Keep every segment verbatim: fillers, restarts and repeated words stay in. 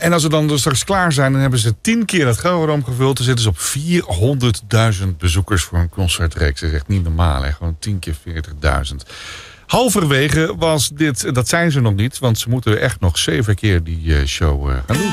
En als ze dan dus straks klaar zijn, dan hebben ze tien keer dat Gelredome gevuld. Dan zitten ze op vierhonderdduizend bezoekers voor een concertreeks. Dat is echt niet normaal, hè? Gewoon tien keer veertigduizend. Halverwege was dit, dat zijn ze nog niet, want ze moeten echt nog zeven keer die uh, show uh, gaan doen.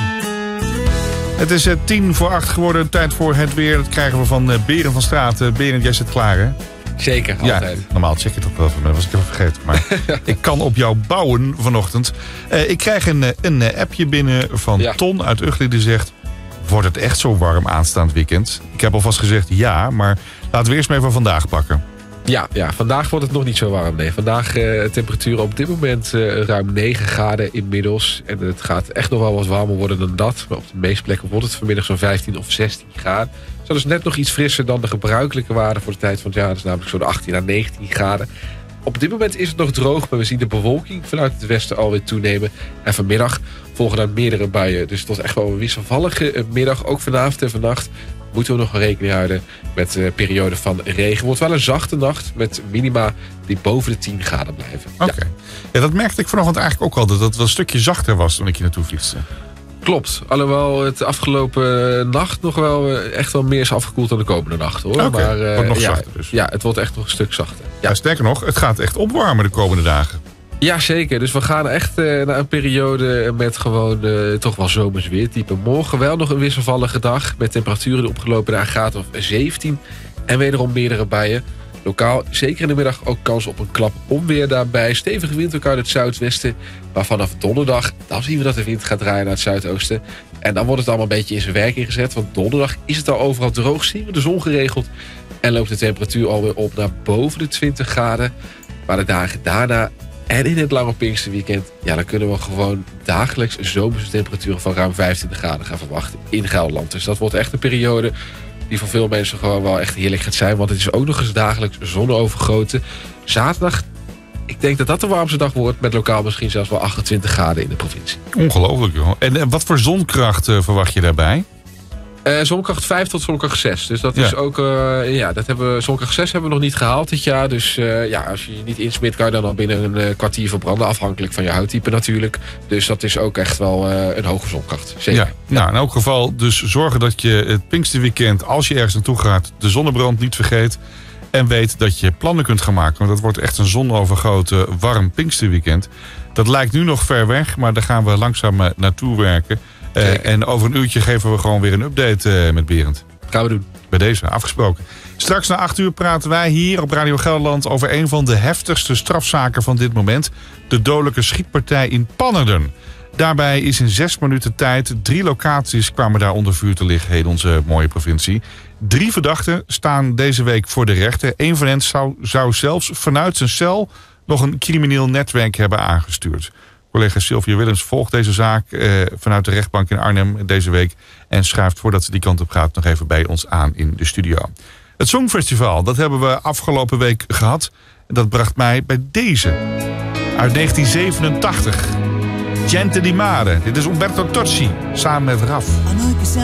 Het is uh, tien voor acht geworden, tijd voor het weer. Dat krijgen we van uh, Berend van Straat. Uh, Berend, jij zit klaar, hè? Zeker, altijd. Ja, normaal check je toch wel van me, dat was ik even vergeten. Maar ik kan op jou bouwen vanochtend. Uh, ik krijg een, een uh, appje binnen van ja. Ton uit Ugly die zegt... Wordt het echt zo warm aanstaand weekend? Ik heb alvast gezegd ja, maar laten we eerst maar even vandaag pakken. Ja, ja, vandaag wordt het nog niet zo warm. Nee, vandaag uh, temperatuur op dit moment uh, ruim negen graden inmiddels. En het gaat echt nog wel wat warmer worden dan dat. Maar op de meeste plekken wordt het vanmiddag zo'n vijftien of zestien graden. Dat is net nog iets frisser dan de gebruikelijke waarde voor de tijd van het jaar. Dat is namelijk zo'n achttien à negentien graden. Op dit moment is het nog droog, maar we zien de bewolking vanuit het westen alweer toenemen. En vanmiddag volgen dan meerdere buien. Dus het wordt echt wel een wisselvallige middag. Ook vanavond en vannacht moeten we nog rekening houden met uh, perioden van regen. Het wordt wel een zachte nacht met minima die boven de tien graden blijven. Oké. Okay. Ja. ja, dat merkte ik vanochtend eigenlijk ook al. Dat het wel een stukje zachter was toen ik hier naartoe fietste. Klopt. Alhoewel het afgelopen nacht nog wel echt wel meer is afgekoeld dan de komende nacht, hoor. Oké, okay. Maar uh, wordt nog ja, zachter dus. Ja, het wordt echt nog een stuk zachter. Ja. Ja, sterker nog, het gaat echt opwarmen de komende dagen. Ja, zeker. Dus we gaan echt uh, naar een periode met gewoon uh, toch wel zomers weertype. Morgen wel nog een wisselvallige dag met temperaturen die opgelopen naar een graad of zeventien. En wederom meerdere buien. Lokaal, zeker in de middag, ook kans op een klap onweer daarbij. Stevige wind ook uit het zuidwesten. Maar vanaf donderdag, dan zien we dat de wind gaat draaien naar het zuidoosten. En dan wordt het allemaal een beetje in zijn werking gezet. Want donderdag is het al overal droog, zien we de zon geregeld. En loopt de temperatuur alweer op naar boven de twintig graden. Maar de dagen daarna en in het lange Pinksterweekend, ja, dan kunnen we gewoon dagelijks zomerse temperaturen van ruim vijfentwintig graden gaan verwachten in Gelderland. Dus dat wordt echt een periode die voor veel mensen gewoon wel echt heerlijk gaat zijn. Want het is ook nog eens dagelijks zonovergoten. Zaterdag, ik denk dat dat de warmste dag wordt, met lokaal misschien zelfs wel achtentwintig graden in de provincie. Ongelooflijk, joh. En, en wat voor zonkracht uh, verwacht je daarbij? Uh, zonkracht vijf tot zonkracht zes. Dus dat is ja. ook, uh, ja, dat hebben we, zonkracht zes hebben we nog niet gehaald dit jaar. Dus uh, ja, als je je niet insmeert, kan je dan al binnen een uh, kwartier verbranden. Afhankelijk van je huidtype natuurlijk. Dus dat is ook echt wel uh, een hoge zonkracht. Zeker. Ja, nou, in elk geval dus zorgen dat je het Pinksterweekend, als je ergens naartoe gaat, de zonnebrand niet vergeet. En weet dat je plannen kunt gaan maken. Want dat wordt echt een zonovergoten warm Pinksterweekend. Dat lijkt nu nog ver weg, maar daar gaan we langzaam uh, naartoe werken. Uh, en over een uurtje geven we gewoon weer een update uh, met Berend. Gaan we doen. Bij deze, afgesproken. Straks na acht uur praten wij hier op Radio Gelderland over een van de heftigste strafzaken van dit moment. De dodelijke schietpartij in Pannerden. Daarbij is in zes minuten tijd, drie locaties kwamen daar onder vuur te liggen in onze mooie provincie. Drie verdachten staan deze week voor de rechter. Eén van hen zou, zou zelfs vanuit zijn cel nog een crimineel netwerk hebben aangestuurd. Collega Sylvia Willems volgt deze zaak eh, vanuit de rechtbank in Arnhem deze week. En schuift voordat ze die kant op gaat nog even bij ons aan in de studio. Het Songfestival, dat hebben we afgelopen week gehad. Dat bracht mij bij deze. Uit negentien zevenentachtig. Gente di Mare. Dit is Umberto Tozzi samen met Raf.